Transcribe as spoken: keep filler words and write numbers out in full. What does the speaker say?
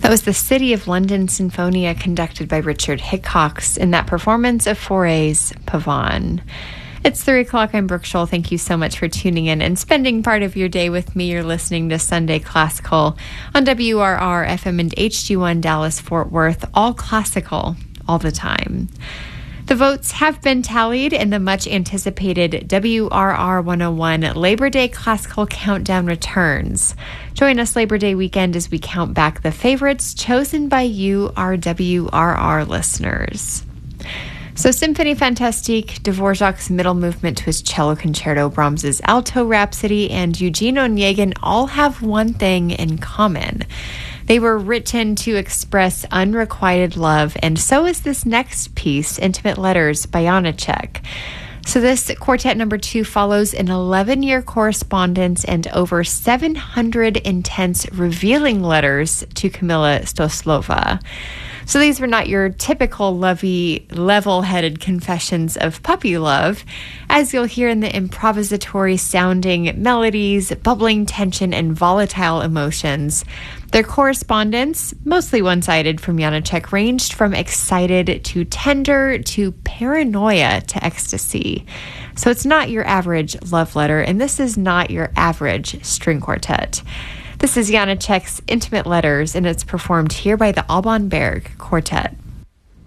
That was the City of London Sinfonia conducted by Richard Hickox in that performance of Fauré's Pavane. It's three o'clock. I'm Brooke Scholl. Thank you so much for tuning in and spending part of your day with me. You're listening to Sunday Classical on W R R F M and H G one Dallas Fort Worth, all classical, all the time. The votes have been tallied in the much-anticipated W R R one oh one Labor Day Classical Countdown returns. Join us Labor Day weekend as we count back the favorites chosen by you, our W R R listeners. So Symphonie Fantastique, Dvorak's middle movement to his cello concerto, Brahms's Alto Rhapsody, and Eugene Onegin all have one thing in common. They were written to express unrequited love, and so is this next piece, Intimate Letters by Janacek. So this quartet number two follows an eleven-year correspondence and over seven hundred intense revealing letters to Kamila Stoslova. So these were not your typical lovey, level-headed confessions of puppy love, as you'll hear in the improvisatory sounding melodies, bubbling tension, and volatile emotions. Their correspondence, mostly one-sided from Janacek, ranged from excited to tender to paranoia to ecstasy. So it's not your average love letter, and this is not your average string quartet. This is Janacek's Intimate Letters, and it's performed here by the Alban Berg Quartet.